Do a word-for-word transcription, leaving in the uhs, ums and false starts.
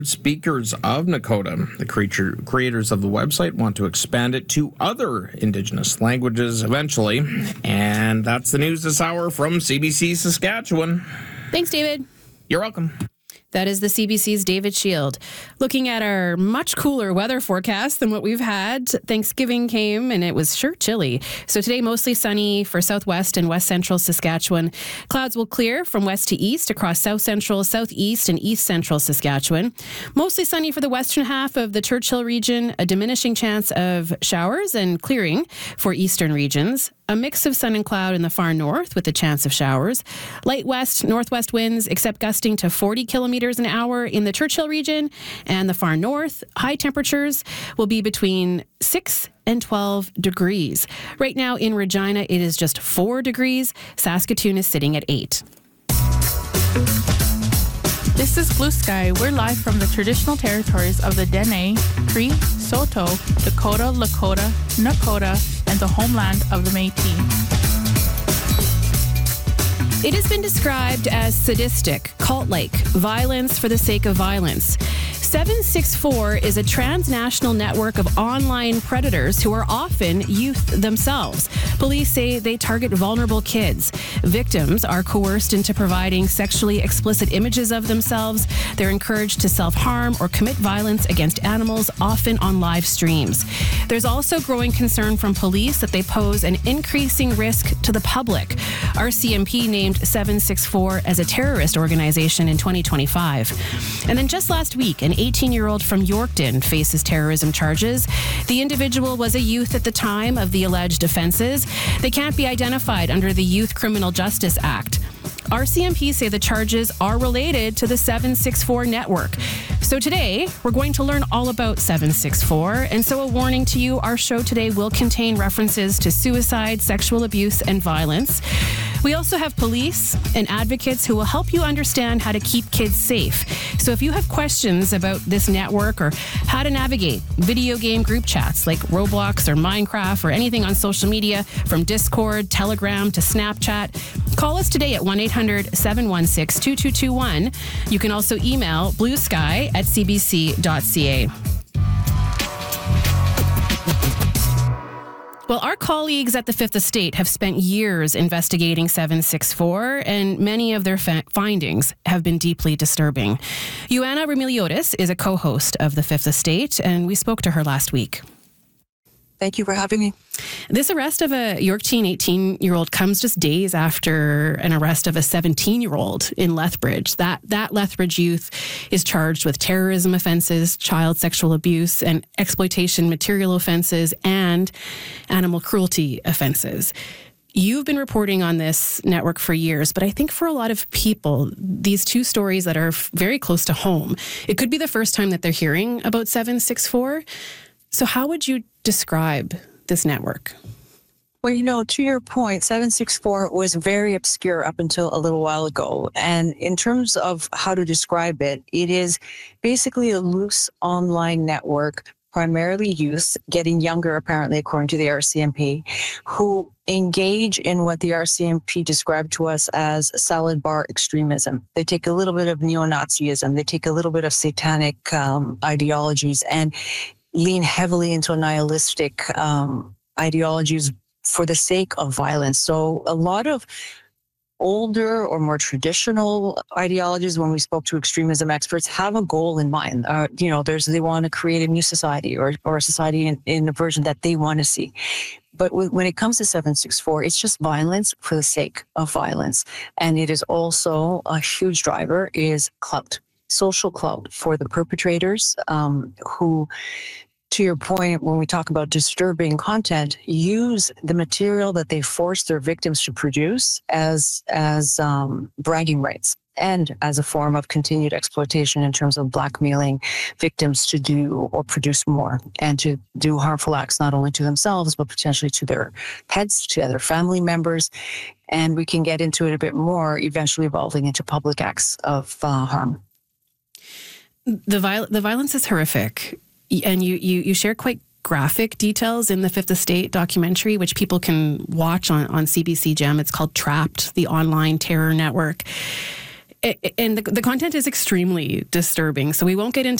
Speakers of Nakota, the creature, creators of the website, want to expand it to other Indigenous languages eventually. And that's the news this hour from C B C Saskatchewan. Thanks, David. You're welcome. That is the C B C's David Shield. Looking at our much cooler weather forecast than what we've had. Thanksgiving came and it was sure chilly. So today, mostly sunny for southwest and west central Saskatchewan. Clouds will clear from west to east across south central, southeast, and east central Saskatchewan. Mostly sunny for the western half of the Churchill region. A diminishing chance of showers and clearing for eastern regions. A mix of sun and cloud in the far north with a chance of showers. Light west, northwest winds, except gusting to forty kilometers an hour in the Churchill region and the far north. High temperatures will be between six and twelve degrees. Right now in Regina, it is just four degrees. Saskatoon is sitting at eight. This is Blue Sky. We're live from the traditional territories of the Dene, Cree, Saulteaux, Dakota, Lakota, Nakota, and the homeland of the Métis. It has been described as sadistic, cult-like, violence for the sake of violence. seven six four is a transnational network of online predators who are often youth themselves. Police say they target vulnerable kids. Victims are coerced into providing sexually explicit images of themselves. They're encouraged to self-harm or commit violence against animals, often on live streams. There's also growing concern from police that they pose an increasing risk to the public. R C M P named seven six four as a terrorist organization in twenty twenty-five. And then just last week, an eighteen-year-old from Yorkton faces terrorism charges. The individual was a youth at the time of the alleged offenses. They can't be identified under the Youth Criminal Justice Act. R C M P say the charges are related to the seven six four network. So today, we're going to learn all about seven six four. And so a warning to you, our show today will contain references to suicide, sexual abuse, and violence. We also have police and advocates who will help you understand how to keep kids safe. So if you have questions about this network or how to navigate video game group chats like Roblox or Minecraft or anything on social media, from Discord, Telegram to Snapchat, call us today at one eight hundred seven one six two two two one. You can also email bluesky at c b c dot c a. Well, our colleagues at the Fifth Estate have spent years investigating seven six four, and many of their fa- findings have been deeply disturbing. Ioana Remiliotis is a co-host of the Fifth Estate, and we spoke to her last week. Thank you for having me. This arrest of a Yorkton eighteen-year-old comes just days after an arrest of a seventeen-year-old in Lethbridge. That that Lethbridge youth is charged with terrorism offenses, child sexual abuse, and exploitation material offenses, and animal cruelty offenses. You've been reporting on this network for years, but I think for a lot of people, these two stories that are very close to home, it could be the first time that they're hearing about seven six four. So how would you describe this network? Well, you know, to your point, seven six four was very obscure up until a little while ago. And in terms of how to describe it, it is basically a loose online network, primarily youth, getting younger, apparently, according to the R C M P, who engage in what the R C M P described to us as salad bar extremism. They take a little bit of neo-Nazism, they take a little bit of satanic um, ideologies, and lean heavily into nihilistic um, ideologies for the sake of violence. So a lot of older or more traditional ideologies, when we spoke to extremism experts, have a goal in mind. Uh, you know, there's they want to create a new society or, or a society in, in a version that they want to see. But w- when it comes to seven six four, it's just violence for the sake of violence. And it is also a huge driver is clout. Social clout for the perpetrators um, who, to your point, when we talk about disturbing content, use the material that they force their victims to produce as as um, bragging rights and as a form of continued exploitation in terms of blackmailing victims to do or produce more and to do harmful acts not only to themselves, but potentially to their pets, to other family members. And we can get into it a bit more, eventually evolving into public acts of uh, harm. The viol- the violence is horrific, and you, you, you share quite graphic details in the Fifth Estate documentary, which people can watch on, on C B C Gem. It's called Trapped, the online terror network. and the, the content is extremely disturbing. So we won't get into